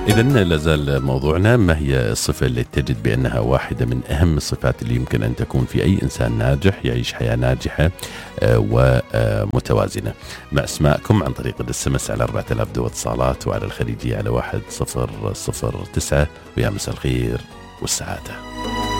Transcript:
إذن لازال موضوعنا: ما هي الصفة اللي تجد بأنها واحدة من أهم الصفات اللي يمكن أن تكون في أي إنسان ناجح يعيش حياة ناجحة ومتوازنة؟ مع أسماءكم عن طريق الSMS على 4000 دو اتصالات، وعلى الخليجية على 1009. ويا مساء الخير والسعادة.